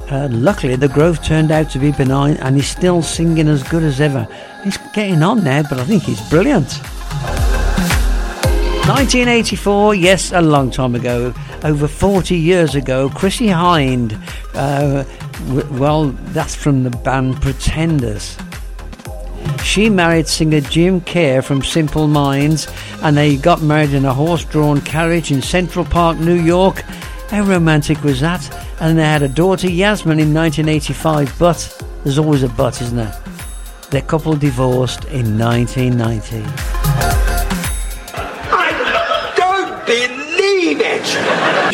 Luckily, the growth turned out to be benign and he's still singing as good as ever. He's getting on now, but I think he's brilliant. 1984, yes, a long time ago, over 40 years ago, Chrissie Hynde, well, that's from the band Pretenders. She married singer Jim Kerr from Simple Minds, and they got married in a horse-drawn carriage in Central Park, New York. How romantic was that? And they had a daughter, Yasmin, in 1985, but there's always a but, isn't there? Their couple divorced in 1990. I don't believe it!